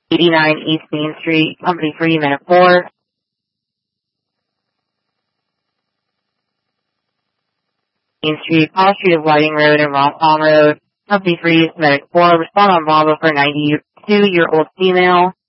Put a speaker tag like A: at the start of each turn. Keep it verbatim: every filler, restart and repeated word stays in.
A: eighty-nine East Main Street, Company three, Medic four. Main Street, Paul Street of Whiting Road and Ross Palm Road, Company three, Medic four. Respond on Bravo for ninety-two-year-old female.